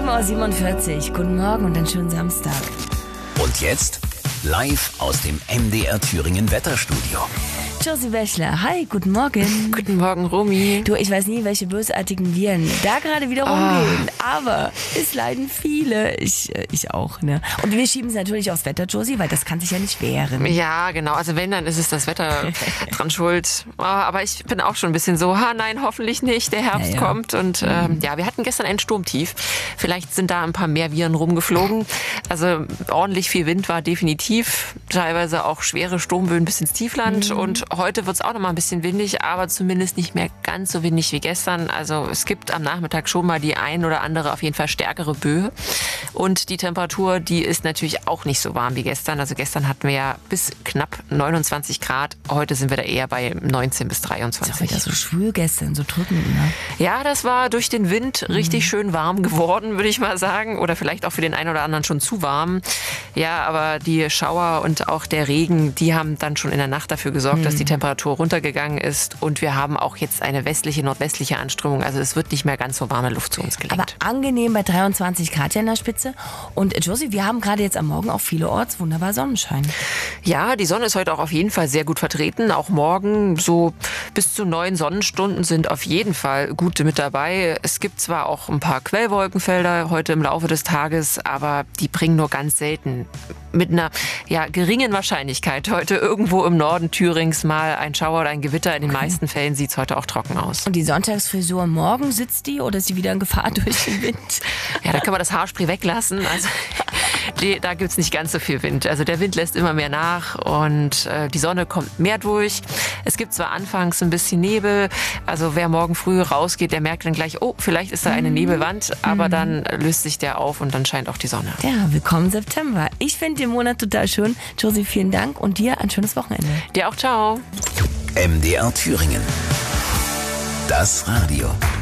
7:47 Uhr. Guten Morgen und einen schönen Samstag. Und jetzt live aus dem MDR Thüringen Wetterstudio. Josie Bächler, hi, guten Morgen. Guten Morgen, Romy. Du, ich weiß nie, welche bösartigen Viren da gerade wieder rumgehen, aber es leiden viele. Ich auch, ne? Und wir schieben es natürlich aufs Wetter, Josie, weil das kann sich ja nicht wehren. Ja, genau. Also wenn, dann ist es das Wetter dran schuld. Aber ich bin auch schon ein bisschen so, nein, hoffentlich nicht. Der Herbst kommt. Und wir hatten gestern ein Sturmtief. Vielleicht sind da ein paar mehr Viren rumgeflogen. Also ordentlich viel Wind war definitiv. Teilweise auch schwere Sturmböen bis ins Tiefland. Und heute wird es auch noch mal ein bisschen windig, aber zumindest nicht mehr ganz so windig wie gestern. Also es gibt am Nachmittag schon mal die ein oder andere auf jeden Fall stärkere Böe. Und die Temperatur, die ist natürlich auch nicht so warm wie gestern. Also gestern hatten wir ja bis knapp 29 Grad. Heute sind wir da eher bei 19 bis 23. Das war wieder so schwül gestern, so drückend, ne? Ja, das war durch den Wind richtig schön warm geworden, würde ich mal sagen. Oder vielleicht auch für den einen oder anderen schon zu warm. Ja, aber die Schauer und auch der Regen, die haben dann schon in der Nacht dafür gesorgt, dass die Temperatur runtergegangen ist. Und wir haben auch jetzt eine westliche, nordwestliche Anströmung. Also es wird nicht mehr ganz so warme Luft zu uns gelenkt. Aber angenehm bei 23 Grad ja in der Spitze. Und Josie, wir haben gerade jetzt am Morgen auch vielerorts wunderbar Sonnenschein. Ja, die Sonne ist heute auch auf jeden Fall sehr gut vertreten. Auch morgen so bis zu 9 Sonnenstunden sind auf jeden Fall gute mit dabei. Es gibt zwar auch ein paar Quellwolkenfelder heute im Laufe des Tages, aber die bringen nur ganz selten mit einer geringen Wahrscheinlichkeit heute irgendwo im Norden Thürings mal ein Schauer oder ein Gewitter. In den meisten Fällen sieht es heute auch trocken aus. Und die Sonntagsfrisur morgen, sitzt die oder ist sie wieder in Gefahr durch den Wind? Ja, da können wir das Haarspray weglassen. Also da gibt es nicht ganz so viel Wind. Also der Wind lässt immer mehr nach und die Sonne kommt mehr durch. Es gibt zwar anfangs ein bisschen Nebel, also wer morgen früh rausgeht, der merkt dann gleich, oh, vielleicht ist da eine Nebelwand, aber dann löst sich der auf und dann scheint auch die Sonne. Ja, willkommen September. Ich finde den Monat total schön. Josie, vielen Dank und dir ein schönes Wochenende. Dir auch, ciao. MDR Thüringen. Das Radio.